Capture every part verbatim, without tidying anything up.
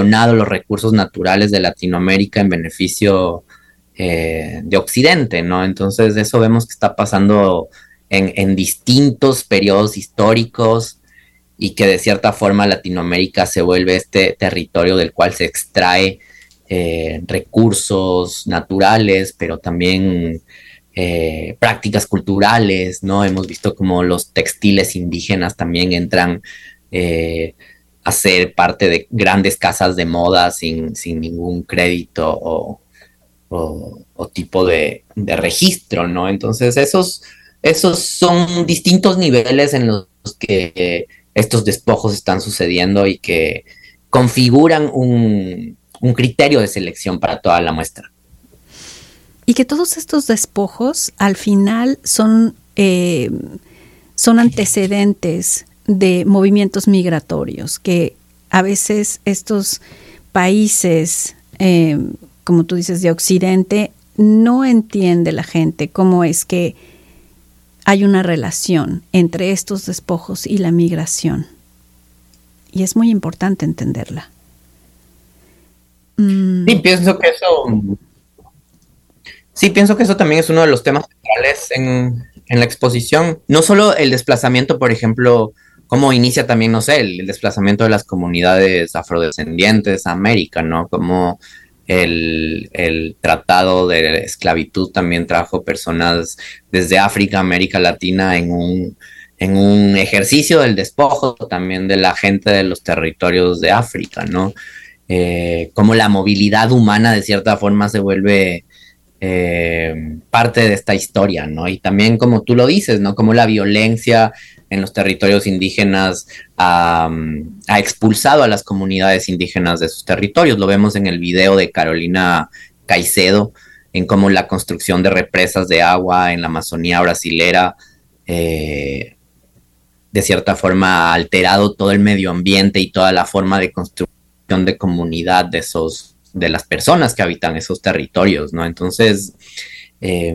abandonado los recursos naturales de Latinoamérica en beneficio eh, de Occidente, ¿no? Entonces eso vemos que está pasando en, en distintos periodos históricos y que de cierta forma Latinoamérica se vuelve este territorio del cual se extrae eh, recursos naturales, pero también eh, prácticas culturales, ¿no? Hemos visto como los textiles indígenas también entran eh, a ser parte de grandes casas de moda sin, sin ningún crédito o, o, o tipo de, de registro, ¿no? Entonces esos, esos son distintos niveles en los que eh, estos despojos están sucediendo y que configuran un, un criterio de selección para toda la muestra. Y que todos estos despojos al final son, eh, son antecedentes de movimientos migratorios, que a veces estos países, eh, como tú dices, de Occidente, no entiende la gente cómo es que hay una relación entre estos despojos y la migración. Y es muy importante entenderla. Mm. Sí, pienso que eso... Sí, pienso que eso también es uno de los temas centrales en, en la exposición. No solo el desplazamiento, por ejemplo, cómo inicia también, no sé, el, el desplazamiento de las comunidades afrodescendientes a América, ¿no? Como el, el tratado de esclavitud también trajo personas desde África, América Latina, en un, en un ejercicio del despojo también de la gente de los territorios de África, ¿no? Eh, como la movilidad humana de cierta forma se vuelve... Eh, parte de esta historia, ¿no? Y también, como tú lo dices, ¿no? Como la violencia en los territorios indígenas ha, ha expulsado a las comunidades indígenas de sus territorios. Lo vemos en el video de Carolina Caicedo, en cómo la construcción de represas de agua en la Amazonía brasilera eh, de cierta forma ha alterado todo el medio ambiente y toda la forma de construcción de comunidad de esos de las personas que habitan esos territorios, ¿no? Entonces, eh,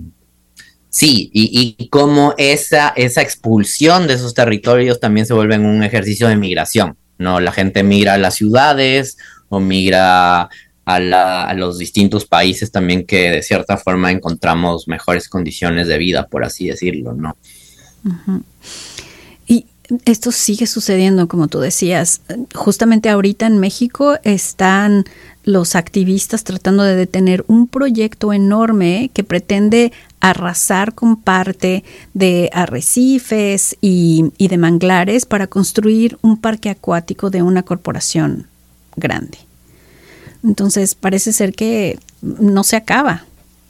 sí, y, y cómo esa, esa expulsión de esos territorios también se vuelve un ejercicio de migración, ¿no? La gente migra a las ciudades o migra a, la, a los distintos países también que de cierta forma encontramos mejores condiciones de vida, por así decirlo, ¿no? Uh-huh. Y esto sigue sucediendo, como tú decías. Justamente ahorita en México están los activistas tratando de detener un proyecto enorme que pretende arrasar con parte de arrecifes y, y de manglares para construir un parque acuático de una corporación grande. Entonces parece ser que no se acaba.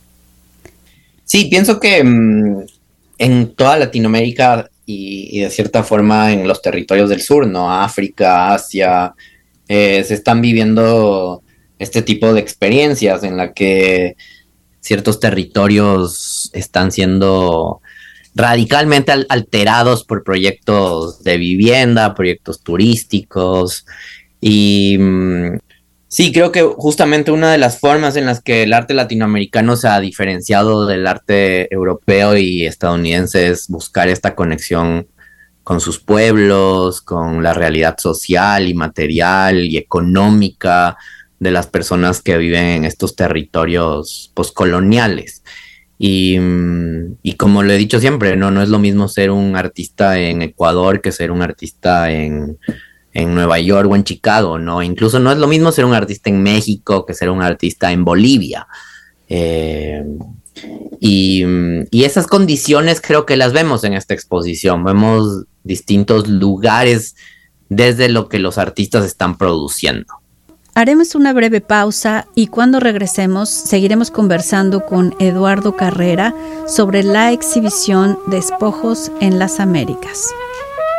Sí, pienso que mmm, en toda Latinoamérica y, y de cierta forma en los territorios del sur, ¿no? África, Asia, eh, se están viviendo este tipo de experiencias en la que ciertos territorios están siendo radicalmente al- alterados por proyectos de vivienda, proyectos turísticos y mm, sí, creo que justamente una de las formas en las que el arte latinoamericano se ha diferenciado del arte europeo y estadounidense es buscar esta conexión con sus pueblos, con la realidad social y material y económica de las personas que viven en estos territorios postcoloniales. Y, y como lo he dicho siempre, no, no es lo mismo ser un artista en Ecuador que ser un artista en, en Nueva York o en Chicago, ¿no? Incluso no es lo mismo ser un artista en México que ser un artista en Bolivia. Eh, y, y esas condiciones creo que las vemos en esta exposición. Vemos distintos lugares desde lo que los artistas están produciendo. Haremos una breve pausa y cuando regresemos seguiremos conversando con Eduardo Carrera sobre la exhibición Despojos en las Américas.